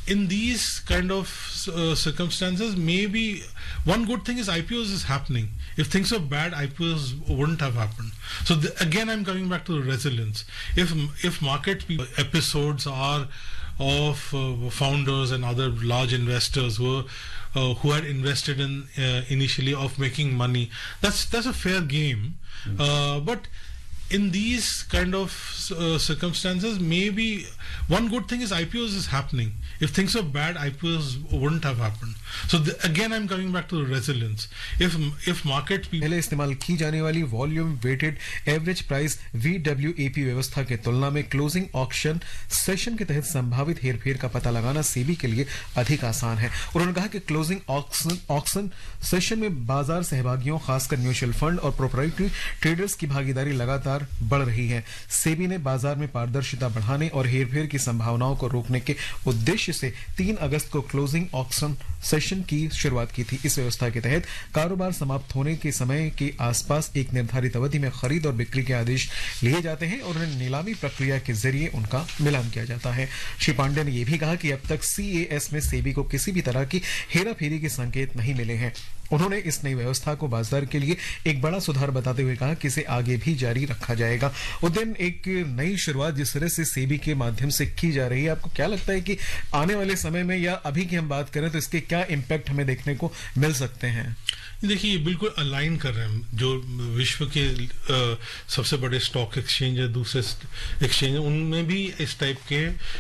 in these kind of circumstances, maybe one good thing is IPOs is happening. If things were bad, IPOs wouldn't have happened. So again, I'm coming back to the resilience. If market episodes are of founders and other large investors who had invested in initially of making money, that's a fair game. But in these kind of circumstances, maybe one good thing is IPOs is happening. If things were bad, IPOs wouldn't have happened. So again, I'm coming back to the resilience. If market पहले इस्तेमाल की जाने वाली volume weighted average price VWAP व्यवस्था के तुलना में closing auction session के तहत संभावित हेरफेर का पता लगाना सेबी के लिए अधिक आसान है। उन्होंने कहा कि क्लोजिंग ऑक्शन सेशन में बाजार सहभागियों खासकर म्यूचुअल फंड और प्रोप्राइटरी ट्रेडर्स की भागीदारी लगातार बढ़ रही है। सेबी ने बाजार में पारदर्शिता बढ़ाने और हेरफेर की संभावनाओं को रोकने के उद्देश्य से 3 अगस्त को क्लोजिंग ऑक्शन सेशन की शुरुआत की थी। इस व्यवस्था के तहत कारोबार समाप्त होने के समय के आसपास एक निर्धारित अवधि में खरीद और बिक्री के आदेश लिए जाते हैं और उन्हें नीलामी प्रक्रिया के जरिए उनका मिलान किया जाता है। श्री पांडे ने यह भी कहा कि अब तक CAS में सेबी को किसी भी तरह की हेराफेरी के संकेत नहीं मिले हैं। उन्होंने इस नई व्यवस्था को बाजार के लिए एक बड़ा सुधार बताते हुए कहा कि इसे आगे भी जारी रखा जाएगा। उद्यम एक नई शुरुआत जिस तरह से सेबी के माध्यम से की जा रही है, आपको क्या लगता है कि आने वाले समय में या अभी की हम बात करें तो इसके क्या इम्पैक्ट हमें देखने को मिल सकते हैं? देखिए, बिल्कुल अलाइन कर रहे हैं। जो विश्व के सबसे बड़े स्टॉक एक्सचेंज है, दूसरे एक्सचेंज है, उनमें भी इस टाइप के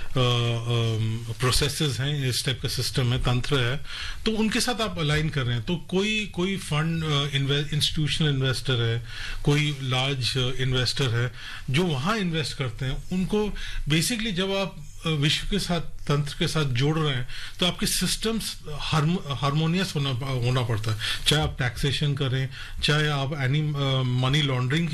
प्रोसेसेस हैं, इस टाइप का सिस्टम है, तंत्र है, तो उनके साथ आप अलाइन कर रहे हैं। तो कोई फंड इंस्टीट्यूशनल इन्वेस्टर है, कोई लार्ज इन्वेस्टर है जो वहां इन्वेस्ट करते हैं, उनको बेसिकली जब आप विश्व के साथ तंत्र के साथ जोड़ रहे हैं तो आपके सिस्टम्स हार्मोनियस होना पड़ता है। चाहे आप टैक्सेशन करें, चाहे आप एनी मनी लॉन्ड्रिंग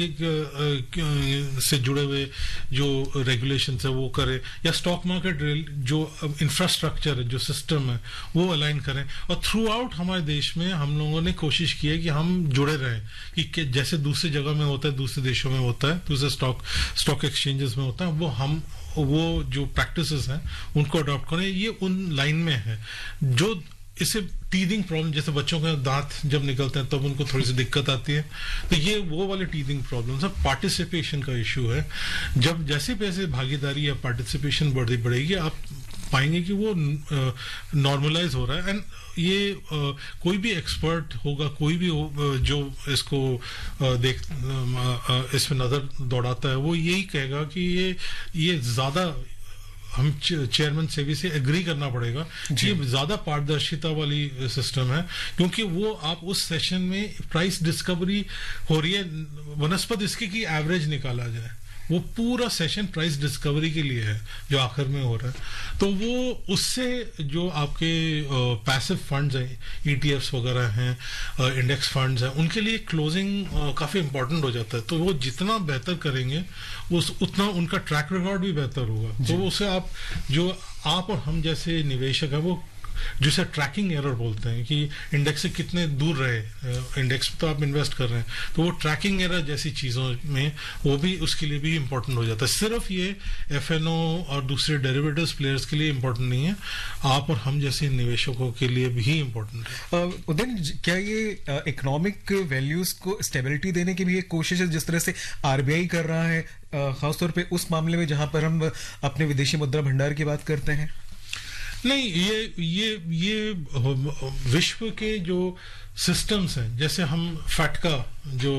से जुड़े हुए जो रेगुलेशन है वो करें, या स्टॉक मार्केट जो इंफ्रास्ट्रक्चर है, जो सिस्टम है, वो अलाइन करें। और थ्रू आउट हमारे देश में हम लोगों ने कोशिश की है कि हम जुड़े रहें, कि जैसे दूसरी जगह में होता है, दूसरे देशों में होता है, दूसरे स्टॉक एक्सचेंजेस में होता है, वो जो प्रैक्टिसेस हैं उनको अडॉप्ट करें। ये उन लाइन में है जो इससे टीथिंग प्रॉब्लम, जैसे बच्चों के दांत जब निकलते हैं तब उनको थोड़ी सी दिक्कत आती है, तो ये वो वाले टीथिंग प्रॉब्लम है। पार्टिसिपेशन का इशू है। जब जैसे जैसे भागीदारी या पार्टिसिपेशन बढ़ेगी, आप पाएंगे कि वो नॉर्मलाइज हो रहा है। एंड ये कोई भी एक्सपर्ट होगा, कोई भी जो इसको इसमें नजर दौड़ाता है, वो यही कहेगा कि ये ज्यादा हम चेयरमैन सेबी से एग्री करना पड़ेगा कि ये ज्यादा पारदर्शिता वाली सिस्टम है, क्योंकि वो आप उस सेशन में प्राइस डिस्कवरी हो रही है, वनस्पत इसकी की एवरेज निकाला जाए, वो पूरा सेशन प्राइस डिस्कवरी के लिए है जो आखिर में हो रहा है। तो वो उससे जो आपके पैसिव फंड्स हैं, ETFs वगैरह हैं, इंडेक्स फंड्स हैं, उनके लिए क्लोजिंग काफी इंपॉर्टेंट हो जाता है। तो वो जितना बेहतर करेंगे उतना उनका ट्रैक रिकॉर्ड भी बेहतर होगा। तो उससे आप और हम जैसे निवेशक है, वो जिसे ट्रैकिंग एरर बोलते हैं कि इंडेक्स से कितने दूर रहे, इंडेक्स में तो आप इन्वेस्ट कर रहे हैं, तो वो ट्रैकिंग एरर जैसी चीजों में वो भी उसके लिए भी इंपॉर्टेंट हो जाता है। सिर्फ ये FNO और दूसरे डेरिवेटिव्स प्लेयर्स के लिए इंपॉर्टेंट नहीं है, आप और हम जैसे निवेशकों के लिए भी इंपॉर्टेंट है। उदयन, क्या ये इकोनॉमिक वैल्यूज को स्टेबिलिटी देने की भी एक कोशिश है, जिस तरह से RBI कर रहा है, खासतौर पे उस मामले में जहां पर हम अपने विदेशी मुद्रा भंडार की बात करते हैं? नहीं, ये विश्व के जो सिस्टम्स हैं, जैसे हम फटका जो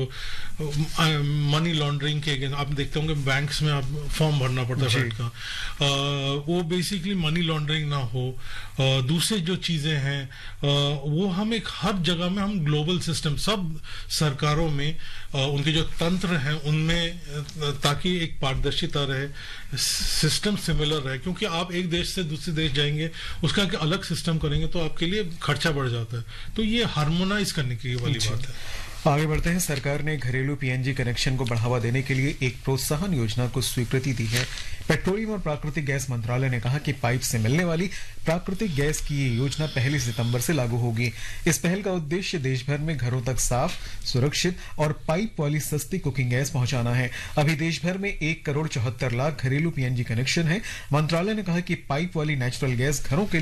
मनी लॉन्ड्रिंग के अगेंस्ट आप देखते होंगे, बैंक्स में आप फॉर्म भरना पड़ता है फटका, वो बेसिकली मनी लॉन्ड्रिंग ना हो। दूसरे जो चीजें हैं वो हम एक हर जगह में हम ग्लोबल सिस्टम, सब सरकारों में उनके जो तंत्र हैं उनमें, ताकि एक पारदर्शिता रहे, सिस्टम सिमिलर रहे, क्योंकि आप एक देश से दूसरे देश जाएंगे, उसका अलग सिस्टम करेंगे तो आपके लिए खर्चा बढ़ जाता है। तो ये हार्मोनाइज करने की वाली बात है। आगे बढ़ते हैं। सरकार ने घरेलू PNG कनेक्शन को बढ़ावा देने के लिए एक प्रोत्साहन योजना को स्वीकृति दी है। पेट्रोलियम और प्राकृतिक गैस मंत्रालय ने कहा कि पाइप से मिलने वाली प्राकृतिक गैस की ये योजना 1 सितंबर से लागू होगी। इस पहल का उद्देश्य देश भर में घरों तक साफ, सुरक्षित और पाइप वाली सस्ती कुकिंग गैस पहुंचाना है। अभी देश भर में 1 करोड़ 74 लाख घरेलू PNG कनेक्शन है। मंत्रालय ने कहा कि पाइप वाली नेचुरल गैस घरों के